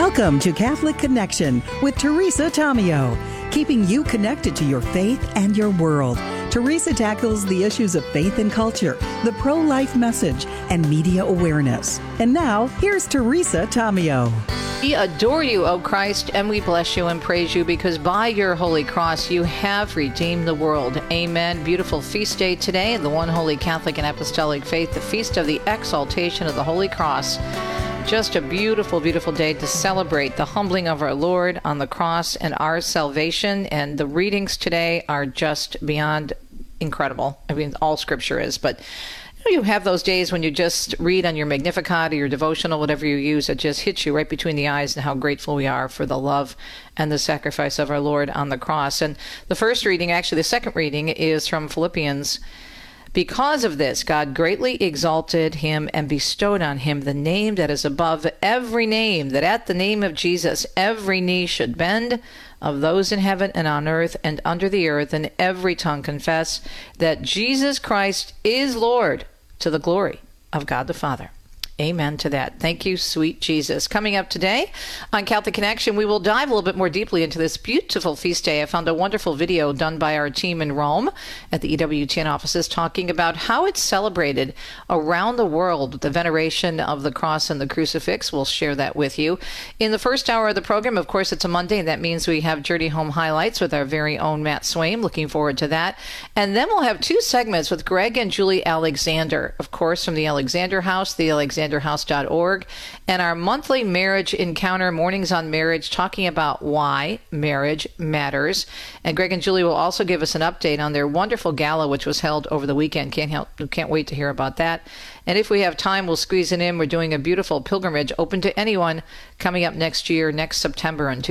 Welcome to Catholic Connection with Teresa Tomeo, keeping you connected to your faith and your world. Teresa tackles the issues of faith and culture, the pro-life message, and media awareness. And now, here's Teresa Tomeo. We adore you, O Christ, and we bless you and praise you because by your holy cross you have redeemed the world. Amen. Beautiful feast day today in the one holy Catholic and Apostolic faith, the feast of the exaltation of the Holy Cross. Just a beautiful, beautiful day to celebrate the humbling of our Lord on the cross and our salvation. And the readings today are just beyond incredible. I mean, all Scripture is, but you have those days when you just read on your Magnificat or your devotional, whatever you use, it just hits you right between the eyes and how grateful we are for the love and the sacrifice of our Lord on the cross. And the first reading, actually the second reading, is from Philippians. Because of this, God greatly exalted him and bestowed on him the name that is above every name, that at the name of Jesus every knee should bend, of those in heaven and on earth and under the earth, and every tongue confess that Jesus Christ is Lord, to the glory of God the Father. Amen to that. Thank you, sweet Jesus. Coming up today on Catholic Connection, we will dive a little bit more deeply into this beautiful feast day. I found a wonderful video done by our team in Rome at the EWTN offices talking about how it's celebrated around the world, the veneration of the cross and the crucifix. We'll share that with you. In the first hour of the program, of course, it's a Monday, and that means we have Journey Home Highlights with our very own Matt Swaim. Looking forward to that. And then we'll have two segments with Greg and Julie Alexander, of course, from the Alexander House, the AlexanderHouse.org, and our monthly marriage encounter, Mornings on Marriage, talking about why marriage matters. And Greg and Julie will also give us an update on their wonderful gala, which was held over the weekend. Can't wait to hear about that. And if we have time, we'll squeeze it in. We're doing a beautiful pilgrimage open to anyone coming up next year, next September in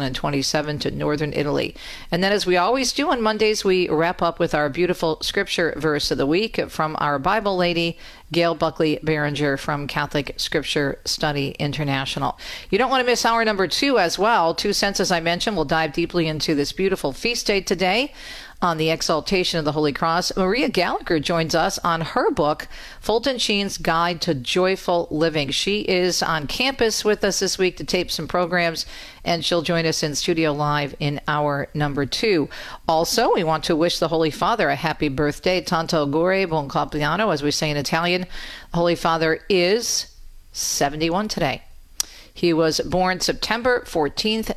2027 to northern Italy. And then, as we always do on Mondays, we wrap up with our beautiful scripture verse of the week from our Bible lady, Gail Buckley Berenger from Catholic Scripture Study International. You don't want to miss hour number 2 as well. 2 cents, as I mentioned. We'll dive deeply into this beautiful feast day today on the exaltation of the Holy Cross. Maria Gallagher joins us on her book, Fulton Sheen's Guide to Joyful Living. She is on campus with us this week to tape some programs, and she'll join us in studio live in hour number 2. Also, we want to wish the Holy Father a happy birthday. Tanto auguri, buon compleanno, as we say in Italian. The Holy Father is 71 today. He was born September 14th,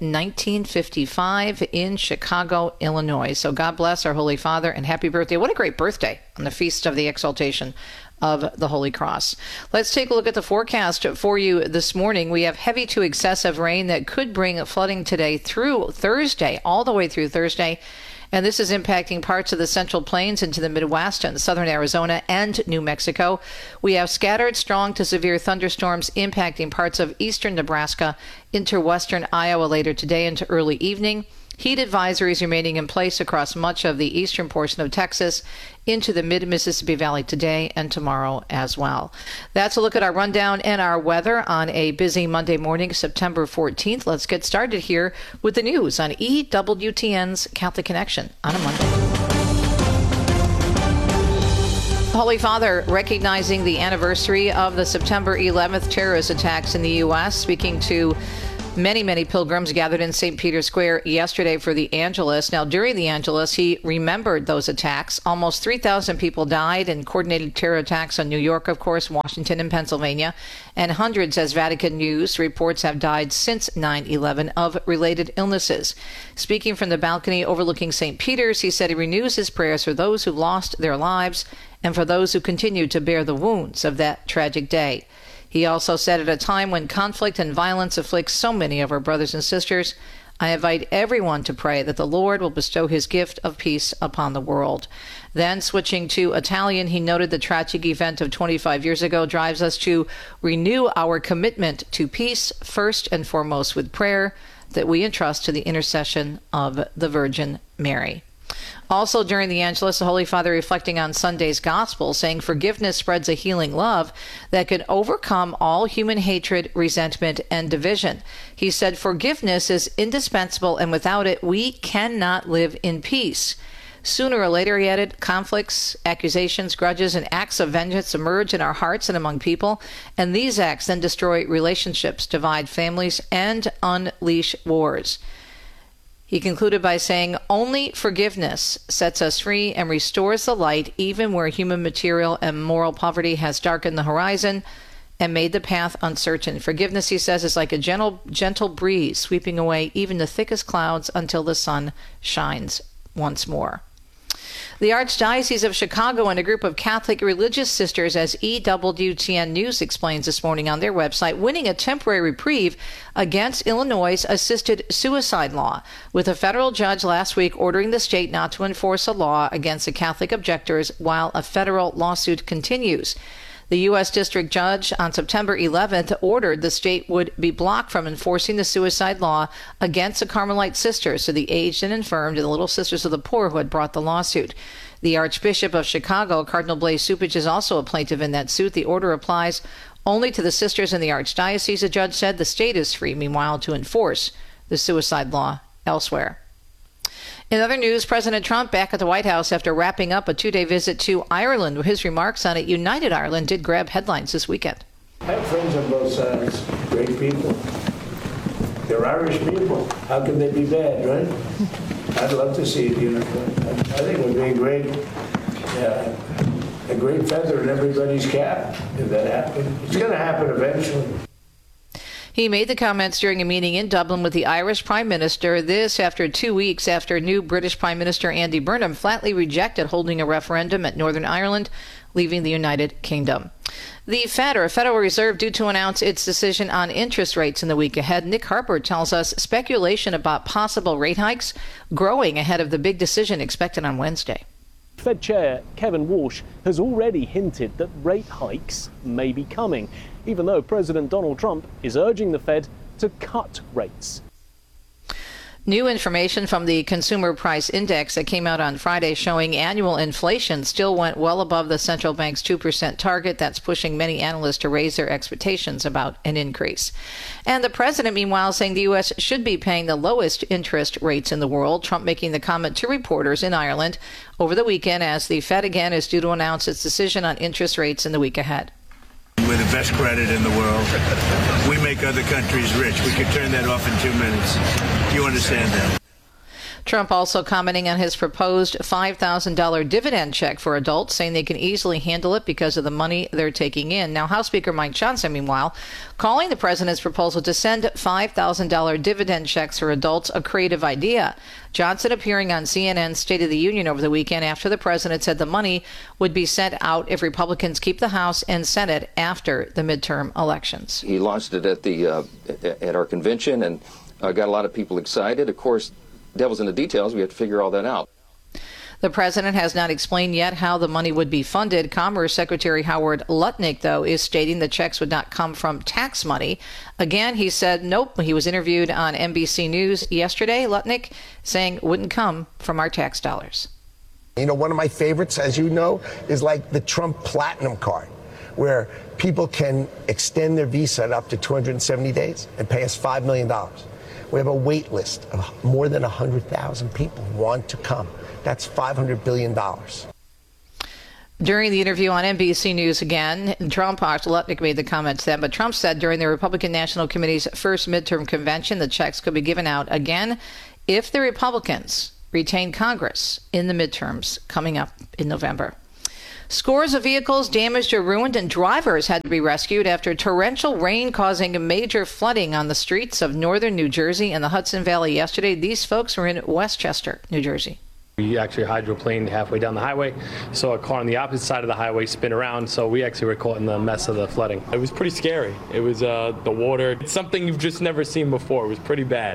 1955 in Chicago, Illinois. So God bless our Holy Father and happy birthday. What a great birthday on the Feast of the Exaltation of the Holy Cross. Let's take a look at the forecast for you this morning. We have heavy to excessive rain that could bring flooding today through Thursday, all the way through Thursday. And this is impacting parts of the Central Plains into the Midwest and southern Arizona and New Mexico. We have scattered strong to severe thunderstorms impacting parts of eastern Nebraska into western Iowa later today into early evening. Heat advisories remaining in place across much of the eastern portion of Texas into the mid-Mississippi Valley today and tomorrow as well. That's a look at our rundown and our weather on a busy Monday morning, September 14th. Let's get started here with the news on EWTN's Catholic Connection on a Monday. Holy Father, recognizing the anniversary of the September 11th terrorist attacks in the U.S., speaking to many pilgrims gathered in St. Peter's Square yesterday for the Angelus. Now, during the Angelus, he remembered those attacks. Almost 3,000 people died in coordinated terror attacks on New York, of course, Washington, and Pennsylvania. And hundreds, as Vatican News reports, have died since 9/11 of related illnesses. Speaking from the balcony overlooking St. Peter's, he said he renews his prayers for those who lost their lives and for those who continue to bear the wounds of that tragic day. He also said, at a time when conflict and violence afflicts so many of our brothers and sisters, I invite everyone to pray that the Lord will bestow his gift of peace upon the world. Then, switching to Italian, he noted the tragic event of 25 years ago drives us to renew our commitment to peace, first and foremost with prayer that we entrust to the intercession of the Virgin Mary. Also during the Angelus, the Holy Father reflecting on Sunday's Gospel, saying forgiveness spreads a healing love that can overcome all human hatred, resentment, and division. He said forgiveness is indispensable, and without it, we cannot live in peace. Sooner or later, he added, conflicts, accusations, grudges, and acts of vengeance emerge in our hearts and among people, and these acts then destroy relationships, divide families, and unleash wars. He concluded by saying, only forgiveness sets us free and restores the light even where human material and moral poverty has darkened the horizon and made the path uncertain. Forgiveness, he says, is like a gentle breeze sweeping away even the thickest clouds until the sun shines once more. The Archdiocese of Chicago and a group of Catholic religious sisters, as EWTN News explains this morning on their website, winning a temporary reprieve against Illinois' assisted suicide law, with a federal judge last week ordering the state not to enforce a law against the Catholic objectors while a federal lawsuit continues. The U.S. District Judge on September 11th ordered the state would be blocked from enforcing the suicide law against the Carmelite sisters, so the aged and infirmed and the Little Sisters of the Poor who had brought the lawsuit. The Archbishop of Chicago, Cardinal Blaise Cupich, is also a plaintiff in that suit. The order applies only to the sisters in the Archdiocese, the judge said. The state is free, meanwhile, to enforce the suicide law elsewhere. In other news, President Trump back at the White House after wrapping up a two-day visit to Ireland. His remarks on it, United Ireland, did grab headlines this weekend. I have friends on both sides, great people. They're Irish people. How can they be bad, right? I'd love to see it, I think it would be a great feather in everybody's cap if that happened. It's going to happen eventually. He made the comments during a meeting in Dublin with the Irish Prime Minister. This after 2 weeks after new British Prime Minister Andy Burnham flatly rejected holding a referendum at Northern Ireland, leaving the United Kingdom. The Fed, or Federal Reserve, due to announce its decision on interest rates in the week ahead. Nick Harper tells us speculation about possible rate hikes growing ahead of the big decision expected on Wednesday. Fed Chair Kevin Walsh has already hinted that rate hikes may be coming, even though President Donald Trump is urging the Fed to cut rates. New information from the Consumer Price Index that came out on Friday showing annual inflation still went well above the central bank's 2% target. That's pushing many analysts to raise their expectations about an increase. And the president, meanwhile, saying the U.S. should be paying the lowest interest rates in the world. Trump making the comment to reporters in Ireland over the weekend as the Fed again is due to announce its decision on interest rates in the week ahead. We're the best credit in the world. We make other countries rich. We could turn that off in 2 minutes. You understand that? Trump also commenting on his proposed $5,000 dividend check for adults, saying they can easily handle it because of the money they're taking in. Now, House Speaker Mike Johnson, meanwhile, calling the president's proposal to send $5,000 dividend checks for adults a creative idea. Johnson appearing on CNN's State of the Union over the weekend after the president said the money would be sent out if Republicans keep the House and Senate after the midterm elections. He launched it at our convention and got a lot of people excited. Of course, devil's in the details. We have to figure all that out. The president has not explained yet how the money would be funded. Commerce Secretary Howard Lutnick, though, is stating the checks would not come from tax money. Again, he said nope. He was interviewed on NBC News yesterday, Lutnick, saying it wouldn't come from our tax dollars. You know, one of my favorites, as you know, is like the Trump Platinum Card, where people can extend their visa up to 270 days and pay us $5 million. We have a wait list of more than 100,000 people who want to come. That's $500 billion. During the interview on NBC News again, Lutnick made the comments then, but Trump said during the Republican National Committee's first midterm convention, the checks could be given out again if the Republicans retain Congress in the midterms coming up in November. Scores of vehicles damaged or ruined and drivers had to be rescued after torrential rain causing major flooding on the streets of northern New Jersey and the Hudson Valley yesterday. These folks were in Westchester, New Jersey. We actually hydroplaned halfway down the highway, saw a car on the opposite side of the highway spin around, so we actually were caught in the mess of the flooding. It was pretty scary. It was the water. It's something you've just never seen before. It was pretty bad.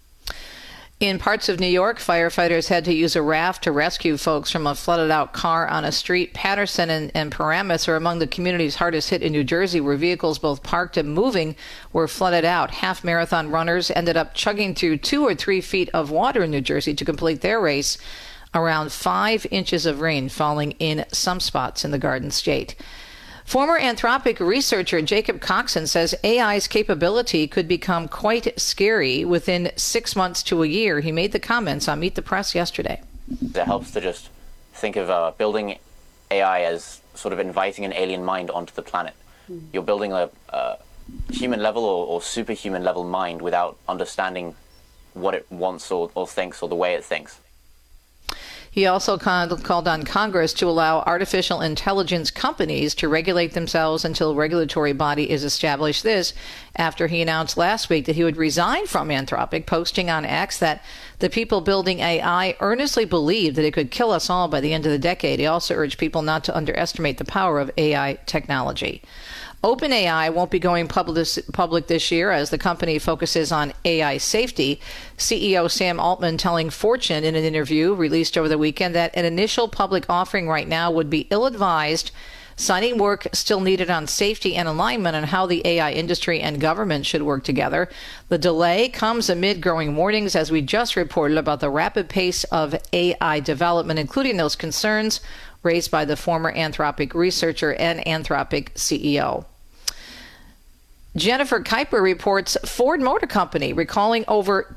In parts of New York, firefighters had to use a raft to rescue folks from a flooded-out car on a street. Patterson and Paramus are among the communities hardest hit in New Jersey, where vehicles both parked and moving were flooded out. Half-marathon runners ended up chugging through 2 or 3 feet of water in New Jersey to complete their race. Around 5 inches of rain falling in some spots in the Garden State. Former Anthropic researcher Jacob Coxon says AI's capability could become quite scary within 6 months to a year. He made the comments on Meet the Press yesterday. It helps to just think of building AI as sort of inviting an alien mind onto the planet. You're building a human level or superhuman level mind without understanding what it wants or thinks or the way it thinks. He also called on Congress to allow artificial intelligence companies to regulate themselves until a regulatory body is established. This after he announced last week that he would resign from Anthropic, posting on X that the people building AI earnestly believe that it could kill us all by the end of the decade. He also urged people not to underestimate the power of AI technology. OpenAI won't be going public this year as the company focuses on AI safety. CEO Sam Altman telling Fortune in an interview released over the weekend that an initial public offering right now would be ill-advised, citing work still needed on safety and alignment on how the AI industry and government should work together. The delay comes amid growing warnings, as we just reported, about the rapid pace of AI development, including those concerns raised by the former Anthropic researcher and Anthropic CEO. Jennifer Kuiper reports Ford Motor Company recalling over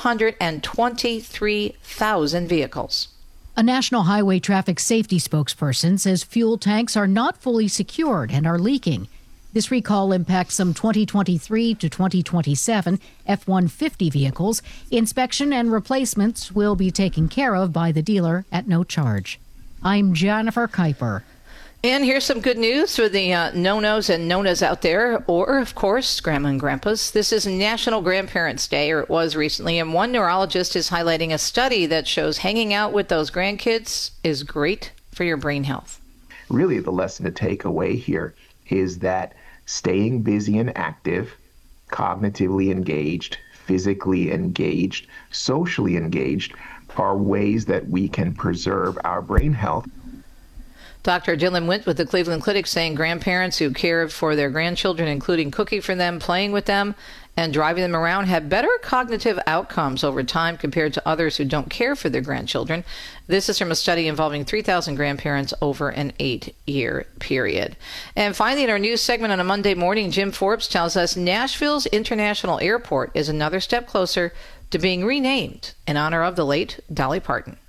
223,000 vehicles. A National Highway Traffic Safety spokesperson says fuel tanks are not fully secured and are leaking. This recall impacts some 2023 to 2027 F-150 vehicles. Inspection and replacements will be taken care of by the dealer at no charge. I'm Jennifer Kuiper. And here's some good news for the no-nos and nonas out there, or, of course, grandma and grandpas. This is National Grandparents' Day, or it was recently, and one neurologist is highlighting a study that shows hanging out with those grandkids is great for your brain health. Really, the lesson to take away here is that staying busy and active, cognitively engaged, physically engaged, socially engaged, are ways that we can preserve our brain health. Dr. Dylan Wint with the Cleveland Clinic saying grandparents who care for their grandchildren, including cooking for them, playing with them, and driving them around, have better cognitive outcomes over time compared to others who don't care for their grandchildren. This is from a study involving 3,000 grandparents over an 8-year period. And finally, in our news segment on a Monday morning, Jim Forbes tells us Nashville's International Airport is another step closer to being renamed in honor of the late Dolly Parton.